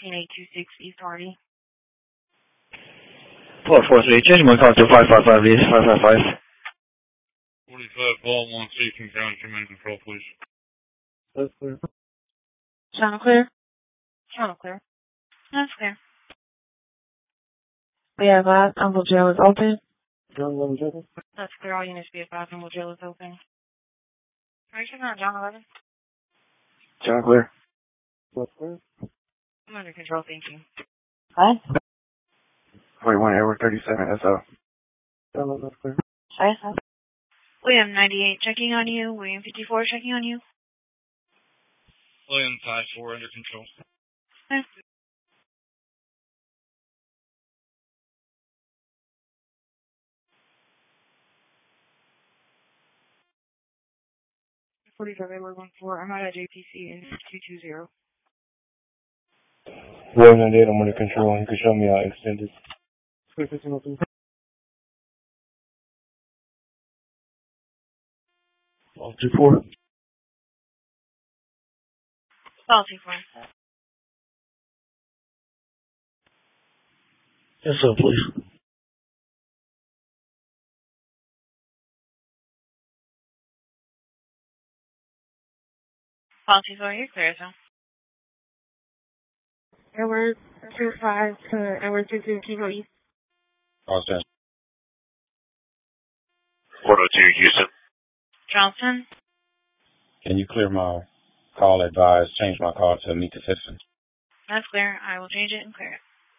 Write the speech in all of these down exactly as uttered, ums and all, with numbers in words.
fourteen eight two six East Hardy. four four three, change my car to five five five, please. five five five. forty-five, ball one, Seaton County, command control, please. That's clear. Channel clear? Channel clear. That's clear. We have uh, Uncle Joe is open. John eleven Jacob. That's clear. All units be advised. Uncle Joe is open. Are you checking out John eleven? John clear. That's clear. I'm under control, thank you. What? forty-one, Edward thirty-seven, S O. John eleven, that's clear. Sorry, sir. William ninety-eight checking on you. William fifty-four checking on you. William five four, under control. Okay. forty-five, Edward one four. I'm out at J P C in two two zero. William ninety-eight, I'm under control. You can show me how extended. Clear fifteen oh two. All two four. All two four. Yes, sir, please. All two four, you're clear, sir. Edward two five to Edward two two Kilo East. Austin. one oh two, Houston. Charleston. Can you clear my call advised, change my call to meet the citizens? That's clear. I will change it and clear it.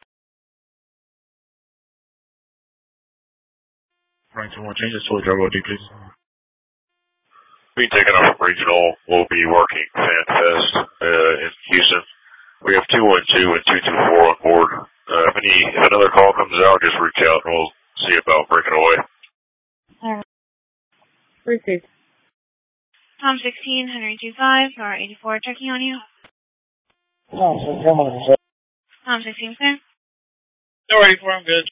Right, so we'll change this to a drug O D, please. Being taken off regional, we'll be working FanFest uh, in Houston. We have two one two and two two four on board. Uh, if, any, if another call comes out, just reach out and we'll see about breaking away. Alright. Received. Tom sixteen, Henry two five, Nora eighty-four, checking on you. No, so come on, sir. Tom sixteen, clear. Nora eighty-four, I'm good.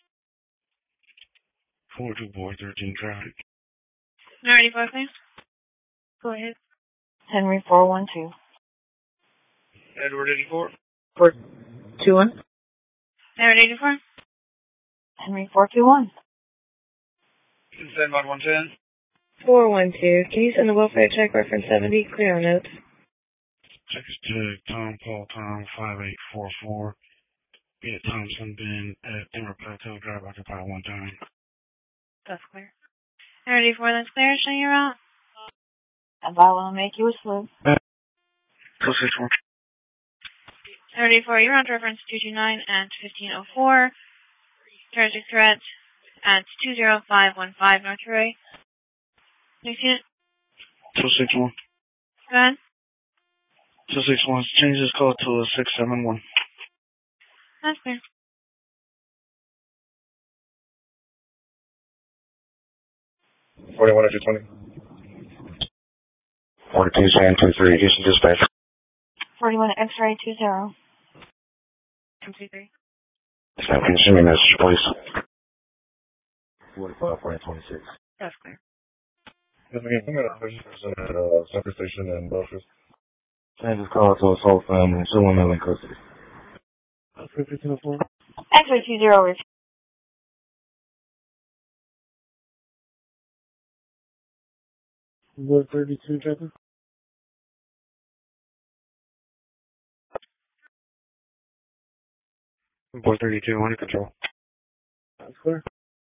four two four thirteen traffic. Nora eighty-four, clear. Go ahead. Henry four one two. Edward eighty-four. four two one. Edward eighty-four. Henry four two one. Send about one ten. four one two. Can you send the welfare check reference seventy? Clear on notes. Check is check. Tom Paul Tom five eight four four. Be at Thompson Bend at Denver Plateau Drive, occupy one time. That's clear. Edward eighty-four, that's clear. Show you around. If I want to make you a slip. two six one. Edward eighty-four, you're on to reference two two nine at fifteen oh four. Terroristic threat at two zero five one five North Roy. Next unit. two six one. Go ahead. two six one. Change this call to a six seven one. That's clear. forty-one or two twenty. forty-two, San two three, Houston dispatch. forty-one X-ray two zero. M two three. Can you send me a message, please? forty-five, forty, twenty-six. That's clear. Yes, again, I'm at a person at uh, Center Station in Belfast. Change this call to assault family. Still one male in custody. fifteen oh four. X-ray two zero. one thirty-two, Jackie. one thirty-two, under control. That's clear.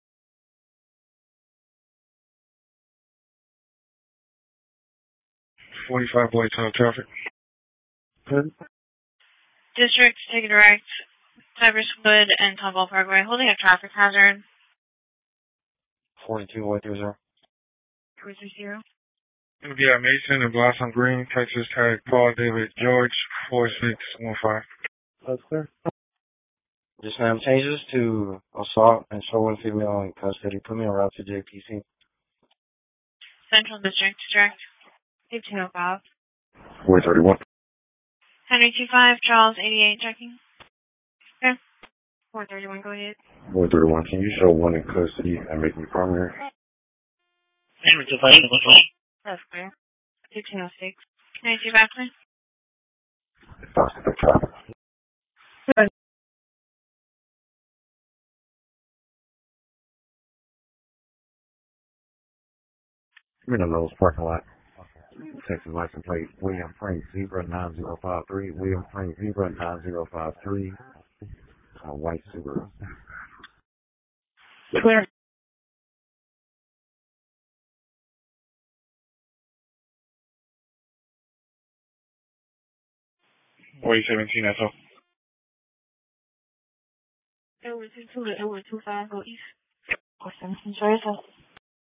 forty-five Blade Tunnel traffic. Good. District, take a direct. Cypress Wood and Tomball Parkway, holding a traffic hazard. forty-two, one three zero. three three zero. Yeah, Mason and Blossom Green, Texas tag Paul David George, four six one five. That's clear. Just ma'am, changes to assault and show one female in custody. Put me en route to J P C. Central District, direct. fifteen oh five. four thirty-one. Henry two five, Charles eighty-eight, checking. Okay. four thirty-one, go ahead. four thirty-one, can you show one in custody and make me primary? Henry two five, that's clear. fifteen oh six. Henry two five, please. Faster traffic. I'm in the Lowe's parking lot. Texas license plate William Frank Zebra nine zero five three. William Frank Zebra nine zero five three. Uh, white Subaru. Clear. Way seventeen S O. Over two two to over two five, go east. What's the message?